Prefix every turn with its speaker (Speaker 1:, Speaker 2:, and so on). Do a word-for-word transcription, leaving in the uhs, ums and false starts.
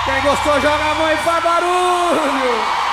Speaker 1: Quem gostou, joga a mão e faz barulho!